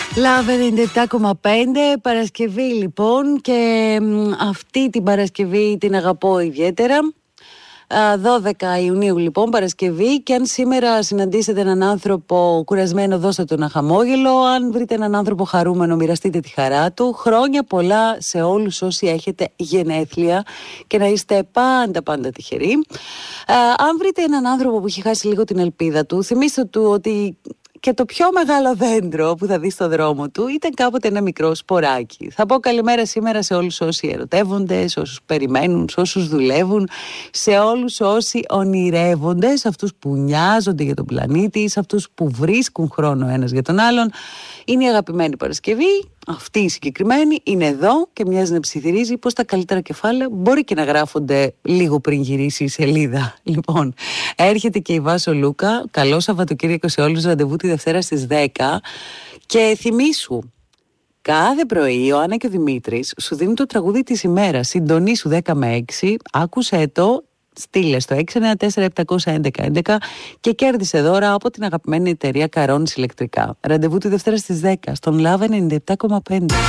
Love 97,5 Παρασκευή λοιπόν, και αυτή την Παρασκευή την αγαπώ ιδιαίτερα. 12 Ιουνίου λοιπόν, Παρασκευή, και αν σήμερα συναντήσετε έναν άνθρωπο κουρασμένο, δώστε του ένα χαμόγελο. Αν βρείτε έναν άνθρωπο χαρούμενο, μοιραστείτε τη χαρά του. Χρόνια πολλά σε όλους όσοι έχετε γενέθλια και να είστε πάντα τυχεροί. Αν βρείτε έναν άνθρωπο που έχει χάσει λίγο την ελπίδα του, θυμίστε του ότι και το πιο μεγάλο δέντρο που θα δει στο δρόμο του ήταν κάποτε ένα μικρό σποράκι. Θα πω καλημέρα σήμερα σε όλους όσοι ερωτεύονται, σε όσους περιμένουν, σε όσους δουλεύουν, σε όλους όσοι ονειρεύονται, σε αυτούς που νοιάζονται για τον πλανήτη, σε αυτούς που βρίσκουν χρόνο ένας για τον άλλον. Είναι η αγαπημένη Παρασκευή. Αυτή η συγκεκριμένη είναι εδώ και μοιάζει να ψιθυρίζει πως τα καλύτερα κεφάλαια μπορεί και να γράφονται λίγο πριν γυρίσει η σελίδα. Λοιπόν, έρχεται και η Βάσο Λούκα. Καλό Σαββατοκύριακο σε όλους. Ραντεβού τη Δευτέρα στις 10. Και θυμήσου, κάθε πρωί ο Άννα και ο Δημήτρης σου δίνουν το τραγούδι της ημέρας. Συντονίσου 10 με 6, άκουσέ το, στείλε στο 694-711-11 και κέρδισε δώρα από την αγαπημένη εταιρεία Καρόνης Ηλεκτρικά. Ραντεβού τη Δευτέρα στις 10 στον Love 97,5.